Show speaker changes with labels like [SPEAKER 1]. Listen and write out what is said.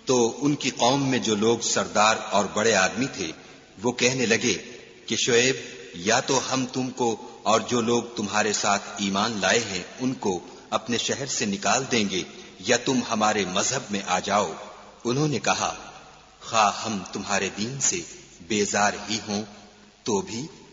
[SPEAKER 1] तो उनकी कौम में जो लोग सरदार और बड़े आदमी थे वो कहने लगे कि शुएब, या तो हम तुमको और जो लोग तुम्हारे साथ ईमान लाए हैं उनको अपने शहर से निकाल देंगे, या तुम हमारे मजहब में आ जाओ। उन्होंने कहा, खा हम तुम्हारे दीन से बेजार ही हों तो भी